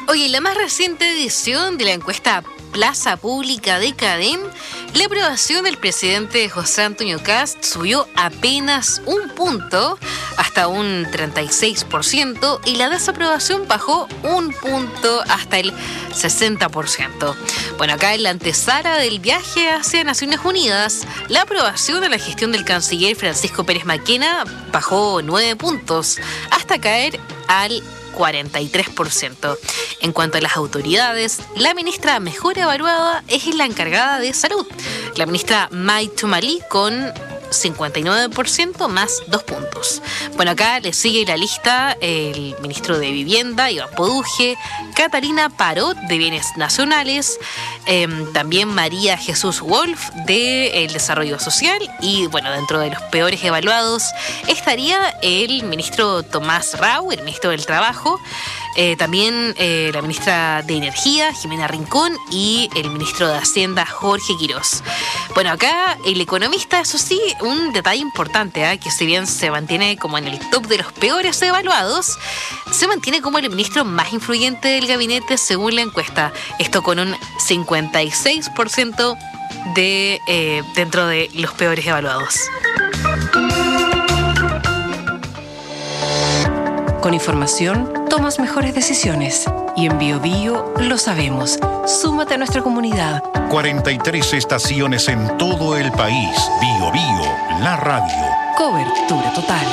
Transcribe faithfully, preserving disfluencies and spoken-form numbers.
Oye, en la más reciente edición de la encuesta Plaza Pública de Cadem, la aprobación del presidente José Antonio Kast subió apenas un punto, hasta un treinta y seis por ciento, y la desaprobación bajó un punto hasta el sesenta por ciento. Bueno, acá en la antesala del viaje hacia Naciones Unidas, la aprobación de la gestión del canciller Francisco Pérez Maquena bajó nueve puntos, hasta caer al cuarenta y tres por ciento. En cuanto a las autoridades, la ministra mejor evaluada es la encargada de salud, la ministra May Tumalí, con cincuenta y nueve por ciento más dos puntos. Bueno, acá le sigue la lista el ministro de Vivienda, Iván Poduje, Catalina Parot, de Bienes Nacionales, eh, también María Jesús Wolf, de el Desarrollo Social, y bueno, dentro de los peores evaluados estaría el ministro Tomás Rau, el ministro del Trabajo, eh, también eh, la ministra de Energía, Jimena Rincón, y el ministro de Hacienda, Jorge Quirós. Bueno, acá el economista, eso sí, un detalle importante, ¿eh? que si bien se mantiene como en el top de los peores evaluados, se mantiene como el ministro más influyente del gabinete según la encuesta. Esto con un cincuenta y seis por ciento de, eh, dentro de los peores evaluados. Con información tomas mejores decisiones. Y en Bio Bio lo sabemos. Súmate a nuestra comunidad. cuarenta y tres estaciones en todo el país. Bio Bio, la radio. Cobertura total.